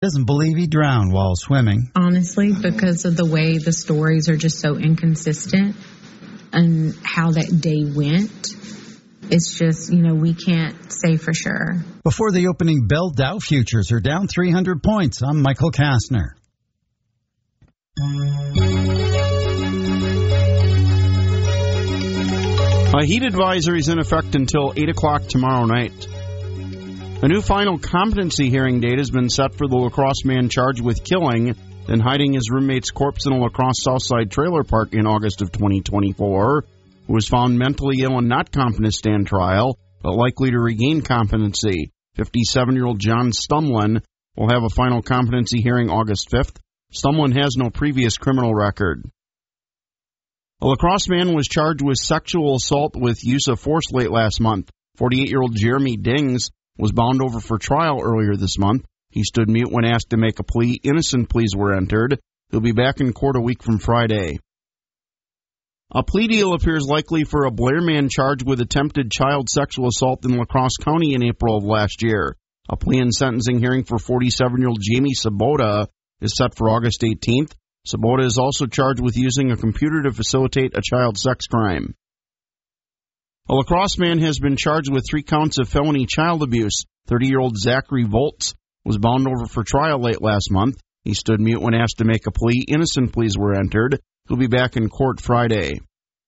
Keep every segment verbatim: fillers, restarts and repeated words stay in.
Doesn't believe he drowned while swimming. Honestly, because of the way the stories are just so inconsistent and how that day went, it's just, you know, we can't say for sure. Before the opening bell, Dow futures are down three hundred points. I'm Michael Kastner. A heat advisory is in effect until eight o'clock tomorrow night. A new final competency hearing date has been set for the La Crosse man charged with killing and hiding his roommate's corpse in a La Crosse Southside trailer park in August of twenty twenty-four, who was found mentally ill and not competent to stand trial, but likely to regain competency. fifty-seven-year-old John Stumlin will have a final competency hearing August fifth. Stumlin has no previous criminal record. A La Crosse man was charged with sexual assault with use of force late last month. forty-eight-year-old Jeremy Dings was bound over for trial earlier this month. He stood mute when asked to make a plea. Innocent pleas were entered. He'll be back in court a week from Friday. A plea deal appears likely for a Blair man charged with attempted child sexual assault in La Crosse County in April of last year. A plea and sentencing hearing for forty-seven-year-old Jamie Sabota is set for August eighteenth. Sabota is also charged with using a computer to facilitate a child sex crime. A La Crosse man has been charged with three counts of felony child abuse. thirty-year-old Zachary Volts was bound over for trial late last month. He stood mute when asked to make a plea. Innocent pleas were entered. He'll be back in court Friday.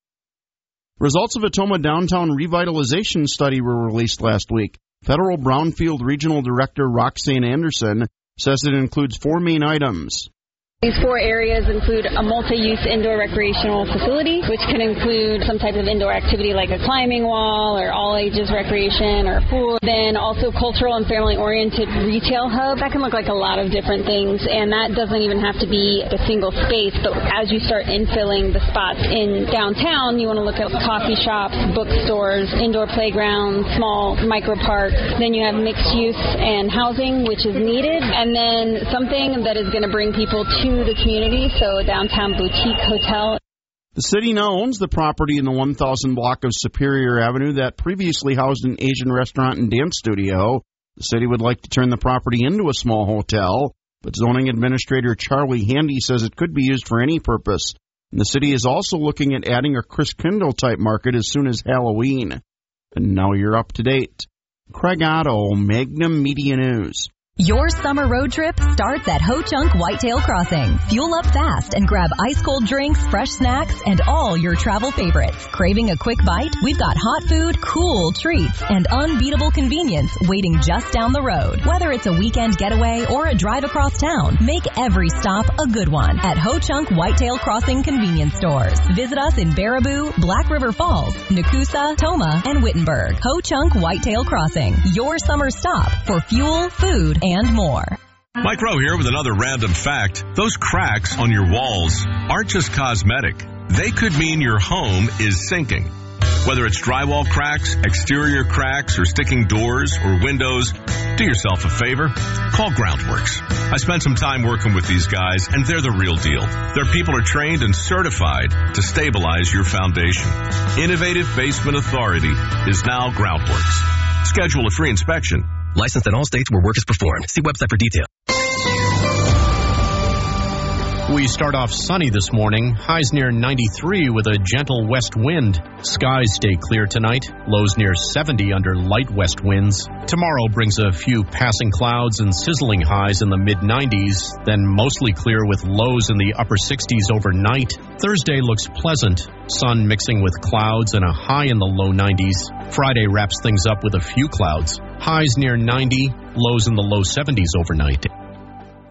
Results of a Toma downtown revitalization study were released last week. Federal Brownfield Regional Director Roxanne Anderson says it includes four main items. These four areas include a multi-use indoor recreational facility, which can include some type of indoor activity like a climbing wall or all-ages recreation or a pool. Then also cultural and family-oriented retail hub. That can look like a lot of different things, and that doesn't even have to be a single space. But as you start infilling the spots in downtown, you want to look at coffee shops, bookstores, indoor playgrounds, small micro parks. Then you have mixed use and housing, which is needed. And then something that is going to bring people to the community, so a downtown boutique hotel. The city now owns the property in the one thousand block of Superior Avenue that previously housed an Asian restaurant and dance studio. The city would like to turn the property into a small hotel, but zoning administrator Charlie Handy says it could be used for any purpose. And the city is also looking at adding a Chris Kindle-type market as soon as Halloween. And now you're up to date. Craig Otto, Magnum Media News. Your summer road trip starts at Ho Chunk Whitetail Crossing. Fuel up fast and grab ice-cold drinks, fresh snacks, and all your travel favorites. Craving a quick bite? We've got hot food, cool treats, and unbeatable convenience waiting just down the road. Whether it's a weekend getaway or a drive across town, make every stop a good one at Ho Chunk Whitetail Crossing convenience stores. Visit us in Baraboo, Black River Falls, Nakusa, Toma, and Wittenberg. Ho Chunk Whitetail Crossing, your summer stop for fuel, food, and more. Mike Rowe here with another random fact. Those cracks on your walls aren't just cosmetic. They could mean your home is sinking. Whether it's drywall cracks, exterior cracks, or sticking doors or windows, do yourself a favor. Call Groundworks. I spent some time working with these guys, and they're the real deal. Their people are trained and certified to stabilize your foundation. Innovative Basement Authority is now Groundworks. Schedule a free inspection. Licensed in all states where work is performed. See website for details. We start off sunny this morning. Highs near ninety-three with a gentle west wind. Skies stay clear tonight. Lows near seventy under light west winds. Tomorrow brings a few passing clouds and sizzling highs in the mid nineties, then mostly clear with lows in the upper sixties overnight. Thursday looks pleasant. Sun mixing with clouds and a high in the low nineties. Friday wraps things up with a few clouds. Highs near ninety, lows in the low seventies overnight.